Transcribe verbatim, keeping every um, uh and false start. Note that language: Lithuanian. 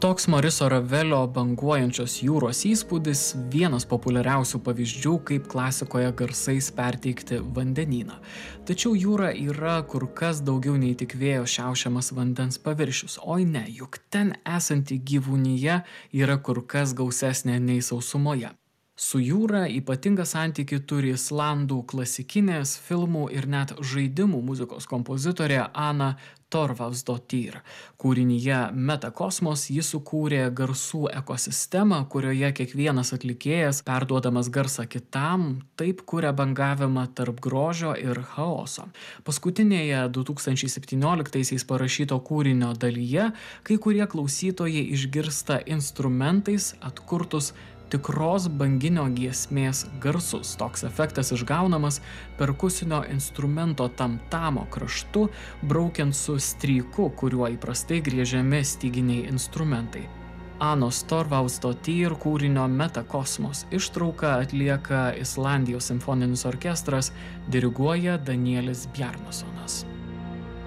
Toks Moriso Ravelio banguojančios jūros įspūdis vienas populiariausių pavyzdžių, kaip klasikoje garsais perteikti vandenyną. Tačiau jūra yra kur kas daugiau nei tik vėjo šiaušiamas vandens paviršius. Oi ne, juk ten esanti gyvūnija yra kur kas gausesnė nei sausumoje. Su jūra ypatingą santykį turi islandų klasikinės, filmų ir net žaidimų muzikos kompozitorė Ana Thorvaldsdottir. Kūrinyje Metakosmos ji sukūrė garsų ekosistemą, kurioje kiekvienas atlikėjas, perduodamas garsą kitam, taip kuria bangavimą tarp grožio ir chaoso. Paskutinėje du tūkstančiai septynioliktaisiais parašyto kūrinio dalyje kai kurie klausytojai išgirsta instrumentais atkurtus tikros banginio giesmės garsus. Toks efektas išgaunamas perkusinio instrumento tamtamo kraštu, braukiant su stryku, kuriuo įprastai griežiami styginiai instrumentai. Anos Thorvaldsdottir kūrinio Metakosmos ištrauką atlieka Islandijos simfoninis orkestras, diriguoja Danielis Bjarnasonas.